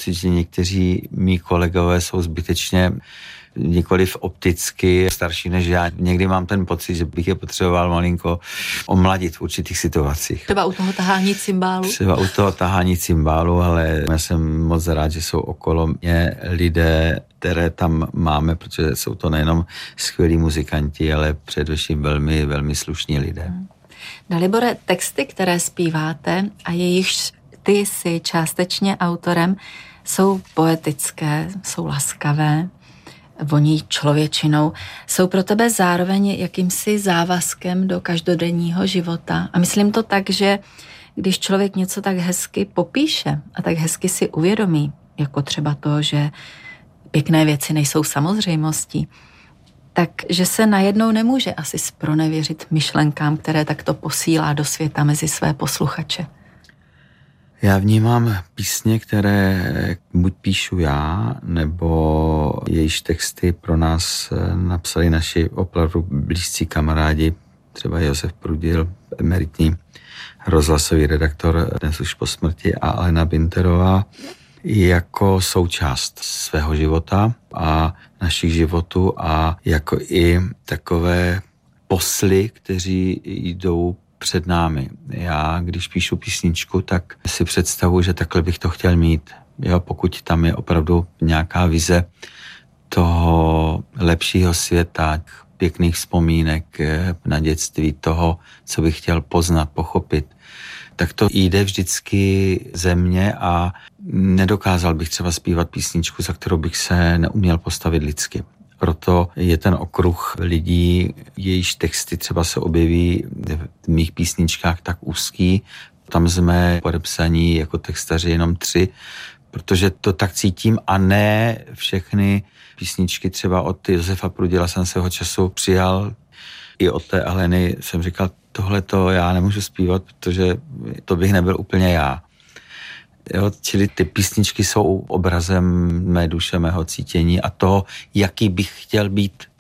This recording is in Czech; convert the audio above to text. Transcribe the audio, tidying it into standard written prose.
pocit, že někteří mý kolegové jsou zbytečně nikoliv opticky starší než já. Někdy mám ten pocit, že bych je potřeboval malinko omladit v určitých situacích. Třeba u toho tahání cymbálu? Ale já jsem moc rád, že jsou okolo mě lidé, které tam máme, protože jsou to nejenom skvělí muzikanti, ale především velmi, velmi slušní lidé. Dalibore, texty, které zpíváte a jejichž ty jsi částečně autorem, jsou poetické, jsou laskavé, voní člověčinou. Jsou pro tebe zároveň jakýmsi závazkem do každodenního života. A myslím to tak, že když člověk něco tak hezky popíše a tak hezky si uvědomí, jako třeba to, že pěkné věci nejsou samozřejmostí, takže se najednou nemůže asi zpronevěřit myšlenkám, které takto posílá do světa mezi své posluchače. Já vnímám písně, které buď píšu já, nebo jejíž texty pro nás napsali naši opravdu blízcí kamarádi, třeba Josef Prudil, emeritní rozhlasový redaktor, dnes už po smrti, a Alena Binterová, jako součást svého života a našich životů a jako i takové posly, kteří jdou před námi. Já, když píšu písničku, tak si představuji, že takhle bych to chtěl mít. Jo, pokud tam je opravdu nějaká vize toho lepšího světa, pěkných vzpomínek na dětství, toho, co bych chtěl poznat, pochopit, tak to jde vždycky ze mě a nedokázal bych třeba zpívat písničku, za kterou bych se neuměl postavit lidsky. Proto je ten okruh lidí, jejíž texty třeba se objeví v mých písničkách tak úzký. Tam jsme podepsaní jako textaři jenom 3, protože to tak cítím a ne všechny písničky třeba od Josefa Prudila jsem svého času přijal. I od té Aleny jsem říkal, tohle to já nemůžu zpívat, protože to bych nebyl úplně já. Jo, čili ty písničky jsou obrazem mé duše, mého cítění a toho, jaký bych chtěl být